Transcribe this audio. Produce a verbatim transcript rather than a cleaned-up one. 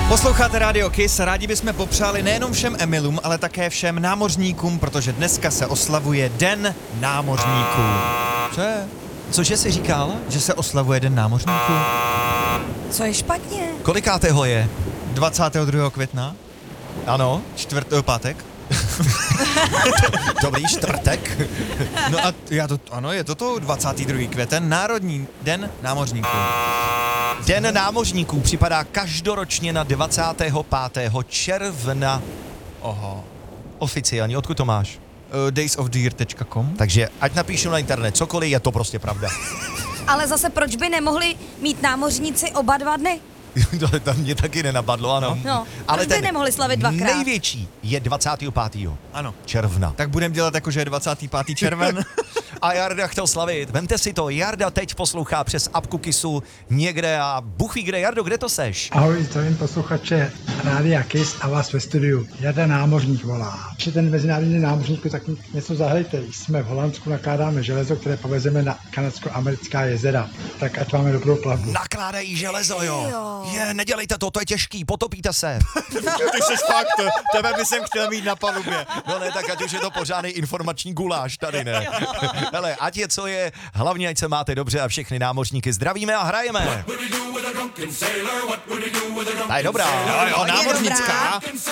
Posloucháte Radio Kiss, rádi bychom popřáli nejenom všem Emilům, ale také všem námořníkům, protože dneska se oslavuje Den námořníků. Co je? Cože jsi říkal? Že se oslavuje Den námořníků? Co je špatně? Kolikátého je? dvacátého druhého května? Ano. Čtvrt, uh, pátek? Dobrý čtvrtek. No a já to, ano, je to to dvacátý druhý květen, Národní Den námořníků. Den námořníků připadá každoročně na dvacátého pátého června. Oho. Oficiálně, odkud to máš? Uh, days of deer tečka com. Takže ať napíšu na internet cokoliv, je to prostě pravda. Ale zase proč by nemohli mít námořníci oba dva dny? To tam mě taky nenapadlo, ano. No, ale proč by nemohli slavit dvakrát? Největší je dvacátého pátého Ano. června. Tak budeme dělat jako, že je dvacátý pátý červen. A Jarda chtěl slavit. Vemte si to, Jarda teď poslouchá přes apku Kissu někde a Bůh ví kde. Jardo, kde to seš? Ahoj, zdravím posluchače Rádia Kiss a vás ve studiu. Jarda Námořník volá. Když je ten mezinárodní námořník, tak něco zahrajte. Jsme v Holandsku, nakládáme železo, které povezeme na kanadsko-americká jezera. Tak ať máme dobrou plavbu. Nakládají železo, jo. Jo. Je, nedělejte to, to je těžký, potopíte se. Ty jsi fakt, tebe by jsem chtěl mít na palubě. No ne, tak ať už je to pořádný informační guláš tady, ne? Hele, ať je co je, hlavně ať se máte dobře a všechny námořníky zdravíme a hrajeme. Ta je dobrá. Jo, jo, námořnická.